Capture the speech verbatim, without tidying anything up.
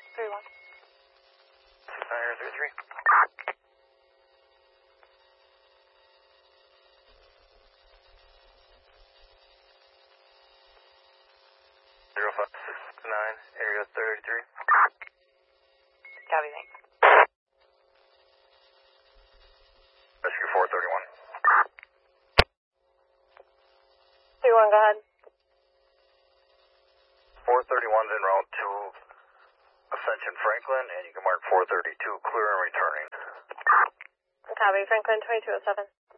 three one. Niner three three. Zero five six nine, area thirty-three. Copy, thanks. Rescue four thirty-one. three one, go ahead. four thirty-one's en route to Ascension Franklin, and you can mark four thirty-two clear and returning. Copy, Franklin twenty-two oh seven.